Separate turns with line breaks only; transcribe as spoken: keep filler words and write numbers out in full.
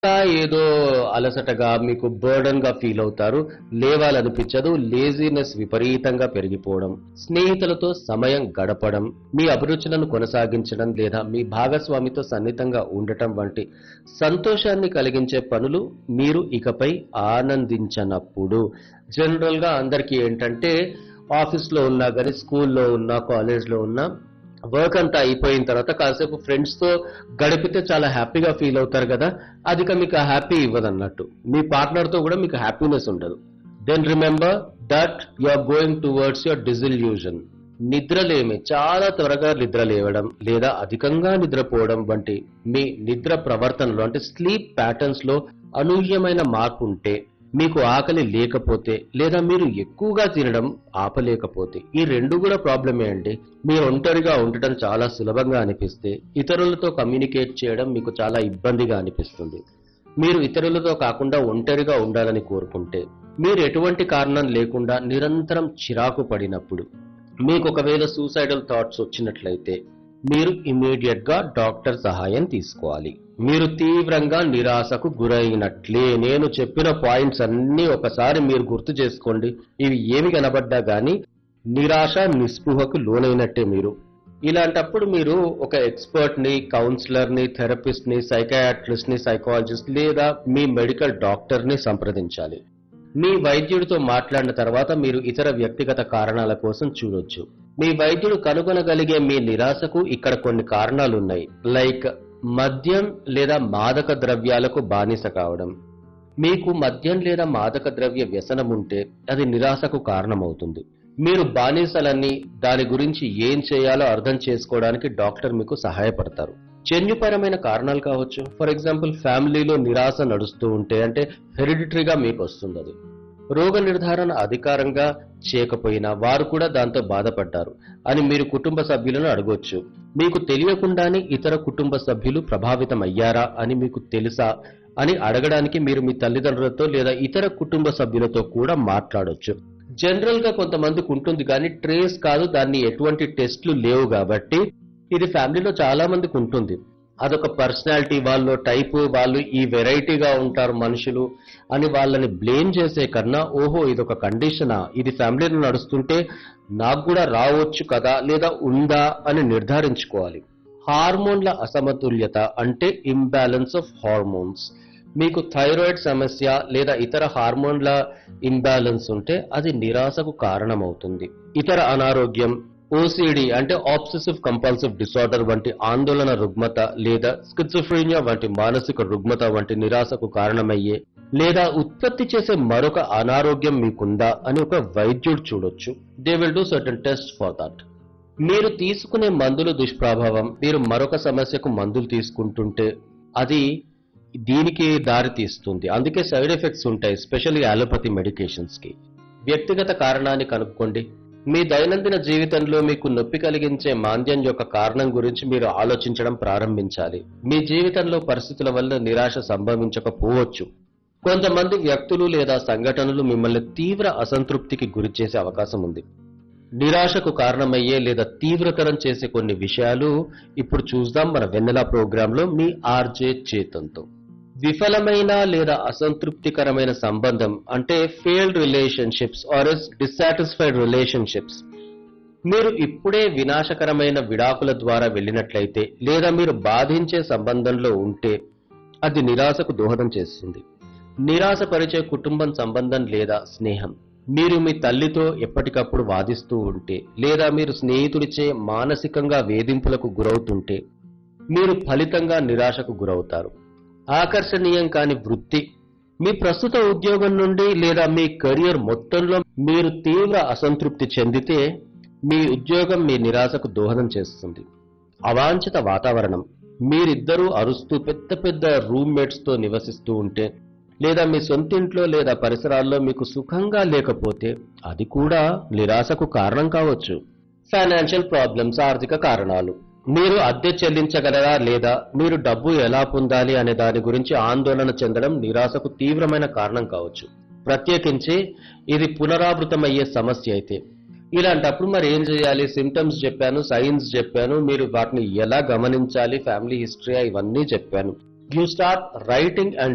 ఇంకా ఏదో అలసటగా మీకు బర్డెన్ గా ఫీల్ అవుతారు. లేవాలనిపించదు. లేజీనెస్ విపరీతంగా పెరిగిపోవడం, స్నేహితులతో సమయం గడపడం, మీ అభిరుచులను కొనసాగించడం లేదా మీ భాగస్వామితో సన్నిహితంగా ఉండటం వంటి సంతోషాన్ని కలిగించే పనులు మీరు ఇకపై ఆనందించనప్పుడు. జనరల్ గా అందరికీ ఏంటంటే ఆఫీస్ లో ఉన్నా కానీ స్కూల్లో ఉన్నా కాలేజ్ లో ఉన్నా వర్క్ అంతా అయిపోయిన తర్వాత కాసేపు ఫ్రెండ్స్ తో గడిపితే చాలా హ్యాపీగా ఫీల్ అవుతారు కదా. అది ఇక మీకు హ్యాపీ ఇవ్వదు అన్నట్టు. మీ పార్ట్నర్ తో కూడా మీకు హ్యాపీనెస్ ఉండదు. Then remember that you are going towards your డిజిల్యూషన్. నిద్రలేమి, చాలా త్వరగా నిద్ర లేవడం లేదా అధికంగా నిద్రపోవడం వంటి మీ నిద్ర ప్రవర్తనలో అంటే స్లీప్ ప్యాటర్న్స్ లో అనూహ్యమైన మార్పు ఉంటే, మీకు ఆకలి లేకపోతే లేదా మీరు ఎక్కువగా తినడం ఆపలేకపోతే, ఈ రెండు కూడా ప్రాబ్లమే అండి. మీరు ఒంటరిగా ఉండటం చాలా సులభంగా అనిపిస్తే ఇతరులతో కమ్యూనికేట్ చేయడం మీకు చాలా ఇబ్బందిగా అనిపిస్తుంది. మీరు ఇతరులతో కాకుండా ఒంటరిగా ఉండాలని కోరుకుంటే, మీరు ఎటువంటి కారణం లేకుండా నిరంతరం చిరాకు పడినప్పుడు, మీకు ఒకవేళ సూసైడల్ థాట్స్ వచ్చినట్లయితే మీరు ఇమీడియట్ గా డాక్టర్ సహాయం తీసుకోవాలి. మీరు తీవ్రంగా నిరాశకు గురైనట్లే. నేను చెప్పిన పాయింట్స్ అన్నీ ఒకసారి మీరు గుర్తు చేసుకోండి. ఇవి ఏమి కనబడ్డా గానీ నిరాశ నిస్పృహకు లోనైనట్టే మీరు. ఇలాంటప్పుడు మీరు ఒక ఎక్స్పర్ట్ ని, కౌన్సిలర్ ని, థెరపిస్ట్ ని, సైకాట్రిస్ట్ ని, సైకాలజిస్ట్ లేదా మీ మెడికల్ డాక్టర్ ని సంప్రదించాలి. మీ వైద్యుడితో మాట్లాడిన తర్వాత మీరు ఇతర వ్యక్తిగత కారణాల కోసం చూడొచ్చు. మీ వైద్యుడు కనుగొనగలిగే మీ నిరాశకు ఇక్కడ కొన్ని కారణాలున్నాయి. లైక్ మద్యం లేదా మాదక ద్రవ్యాలకు బానిస కావడం. మీకు మద్యం లేదా మాదక ద్రవ్య వ్యసనం ఉంటే అది నిరాశకు కారణమవుతుంది. మీరు బానిసలని, దాని గురించి ఏం చేయాలో అర్థం చేసుకోవడానికి డాక్టర్ మీకు సహాయపడతారు. జన్యుపరమైన కారణాలు కావచ్చు. ఫర్ ఎగ్జాంపుల్ ఫ్యామిలీలో నిరాశ నడుస్తూ ఉంటే, అంటే హెరిడిటరీగా మీకు వస్తుంది అది. రోగ నిర్ధారణ అధికారంగా చేయకపోయినా వారు కూడా దాంతో బాధపడ్డారు అని మీరు కుటుంబ సభ్యులను అడగొచ్చు. మీకు తెలియకుండానే ఇతర కుటుంబ సభ్యులు ప్రభావితం అయ్యారా అని మీకు తెలుసా అని అడగడానికి మీరు మీ తల్లిదండ్రులతో లేదా ఇతర కుటుంబ సభ్యులతో కూడా మాట్లాడొచ్చు. జనరల్ గా కొంతమందికి ఉంటుంది కానీ ట్రేస్ కాదు, దాన్ని ఎటువంటి టెస్ట్లు లేవు కాబట్టి ఇది ఫ్యామిలీలో చాలా మందికి ఉంటుంది. అదొక పర్సనాలిటీ, వాళ్ళు టైపు, వాళ్ళు ఈ వెరైటీగా ఉంటారు మనుషులు అని వాళ్ళని బ్లేమ్ చేసే కన్నా, ఓహో ఇదొక కండిషనా, ఇది ఫ్యామిలీలో నడుస్తుంటే నాకు కూడా రావచ్చు కదా లేదా ఉందా అని నిర్ధారించుకోవాలి. హార్మోన్ల అసమతుల్యత అంటే ఇంబ్యాలెన్స్ ఆఫ్ హార్మోన్స్. మీకు థైరాయిడ్ సమస్య లేదా ఇతర హార్మోన్ల ఇంబ్యాలెన్స్ ఉంటే అది నిరాశకు కారణమవుతుంది. ఇతర అనారోగ్యం, ఓసిడి అంటే ఆబ్సెసివ్ కంపల్సివ్ డిసార్డర్ వంటి ఆందోళన రుగ్మత లేదా స్కిజోఫ్రీనియా వంటి మానసిక రుగ్మత వంటి నిరాశకు కారణమయ్యే లేదా ఉత్పత్తి చేసే మరొక అనారోగ్యం మీకుందా అని ఒక వైద్యుడు చూడొచ్చు. They will do certain test for that. మీరు తీసుకునే మందుల దుష్ప్రభావం, మీరు మరొక సమస్యకు మందులు తీసుకుంటుంటే అది దీనికి దారి తీస్తుంది. అందుకే సైడ్ ఎఫెక్ట్స్ ఉంటాయి, స్పెషల్లీ అలోపతి మెడికేషన్స్ కి. వ్యక్తిగత కారణాన్ని కనుక్కోండి. మీ దైనందిన జీవితంలో మీకు నొప్పి కలిగించే మాంద్యం యొక్క కారణం గురించి మీరు ఆలోచించడం ప్రారంభించాలి. మీ జీవితంలో పరిస్థితుల వల్ల నిరాశ సంభవించకపోవచ్చు. కొంతమంది వ్యక్తులు లేదా సంఘటనలు మిమ్మల్ని తీవ్ర అసంతృప్తికి గురి చేసే అవకాశం ఉంది. నిరాశకు కారణమయ్యే లేదా తీవ్రతరం చేసే కొన్ని విషయాలు ఇప్పుడు చూద్దాం మన వెన్నెల ప్రోగ్రామ్ లో మీ ఆర్జే చేతన్తో. విఫలమైన లేదా అసంతృప్తికరమైన సంబంధం అంటే failed relationships are dissatisfied relationships. మీరు ఇప్పుడే వినాశకరమైన విడాకుల ద్వారా వెళ్ళినట్లయితే లేదా మీరు బాధించే సంబంధంలో ఉంటే అది నిరాశకు దోహదం చేస్తుంది. నిరాశపరిచే కుటుంబం సంబంధం లేదా స్నేహం. మీరు మీ తల్లితో ఎప్పటికప్పుడు వాదిస్తూ ఉంటే లేదా మీరు స్నేహితుడిచే మానసికంగా వేధింపులకు గురవుతుంటే మీరు ఫలితంగా నిరాశకు గురవుతారు. ఆకర్షణీయం కాని వృత్తి. మీ ప్రస్తుత ఉద్యోగం నుండి లేదా మీ కెరియర్ మొత్తంలో మీరు తీవ్ర అసంతృప్తి చెందితే మీ ఉద్యోగం మీ నిరాశకు దోహదం చేస్తుంది. అవాంఛిత వాతావరణం. మీరిద్దరూ అరుస్తూ పెద్ద పెద్ద రూమ్మేట్స్ తో నివసిస్తూ ఉంటే లేదా మీ సొంతింట్లో లేదా పరిసరాల్లో మీకు సుఖంగా లేకపోతే అది కూడా నిరాశకు కారణం కావచ్చు. ఫైనాన్షియల్ ప్రాబ్లమ్స్, ఆర్థిక కారణాలు. మీరు అద్దె చెల్లించగలరా లేదా మీరు డబ్బు ఎలా పొందాలి అనే దాని గురించి ఆందోళన చెందడం నిరాశకు తీవ్రమైన కారణం కావచ్చు. ప్రత్యేకించి ఇది పునరావృతమయ్యే సమస్య అయితే. ఇలాంటప్పుడు మరి ఏం చేయాలి? సిమ్టమ్స్ చెప్పాను, సైన్స్ చెప్పాను, మీరు వాటిని ఎలా గమనించాలి, ఫ్యామిలీ హిస్టరీ ఇవన్నీ చెప్పాను. You start writing and